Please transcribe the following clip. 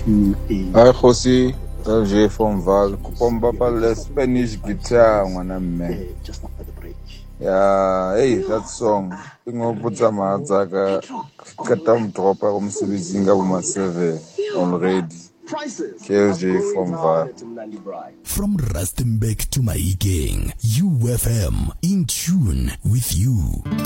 Hi Khosi, LJ from Val. Kupomba pale Spanish guitar ngwana mme. Yeah, hey, that song. Ingoputsa mahatsaka kata mdropa kumsebenzini ka boma 7 already. KLJ from Val. From Rustenburg to Mahikeng, UFM in tune with you.